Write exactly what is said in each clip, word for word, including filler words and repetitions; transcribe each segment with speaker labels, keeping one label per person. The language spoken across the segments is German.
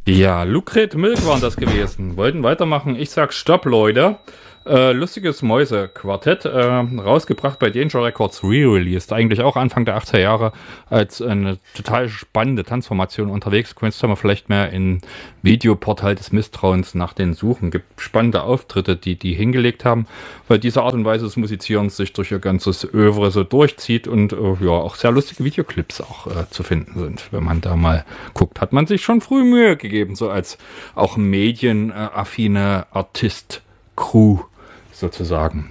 Speaker 1: Ja, Lucret Milk waren das gewesen. Wollten weitermachen. Ich sag Stopp, Leute. Äh, lustiges Mäuse-Quartett, äh, rausgebracht bei Danger Records, re-released, eigentlich auch Anfang der achtziger Jahre, als eine total spannende Tanzformation unterwegs. Könntest du mal vielleicht mehr in Videoportal des Misstrauens nach den suchen. Gibt spannende Auftritte, die die hingelegt haben, weil diese Art und Weise des Musizierens sich durch ihr ganzes Övre so durchzieht und äh, ja, auch sehr lustige Videoclips auch äh, zu finden sind. Wenn man da mal guckt, hat man sich schon früh Mühe gegeben, so als auch medienaffine Artist-Crew sozusagen.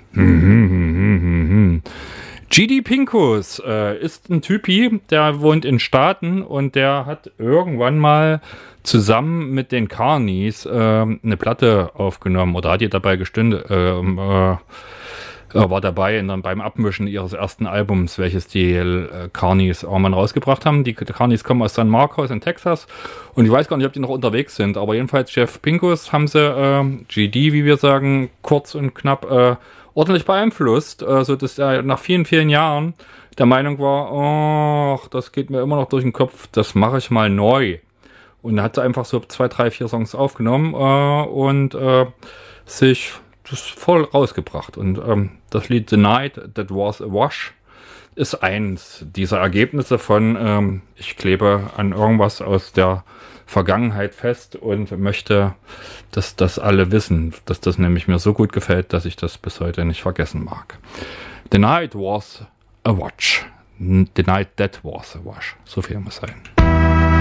Speaker 1: G D Pinkus äh, ist ein Typi, der wohnt in Staaten und der hat irgendwann mal zusammen mit den Carnies äh, eine Platte aufgenommen oder hat ihr dabei gestünde, äh, äh, er war dabei in, beim Abmischen ihres ersten Albums, welches die äh, Carnies irgendwann rausgebracht haben. Die, die Carnies kommen aus San Marcos in Texas und ich weiß gar nicht, ob die noch unterwegs sind, aber jedenfalls Jeff Pinkus haben sie äh, G D, wie wir sagen, kurz und knapp äh, ordentlich beeinflusst, äh, so dass er nach vielen, vielen Jahren der Meinung war, oh, das geht mir immer noch durch den Kopf, das mache ich mal neu. Und er hat einfach so zwei, drei, vier Songs aufgenommen äh, und äh, sich das voll rausgebracht. Und ähm, das Lied The Night That Was a Wash ist eins dieser Ergebnisse von ähm, ich klebe an irgendwas aus der Vergangenheit fest und möchte, dass das alle wissen, dass das nämlich mir so gut gefällt, dass ich das bis heute nicht vergessen mag. The Night Was a Watch. The Night That Was a Wash. So viel muss sein.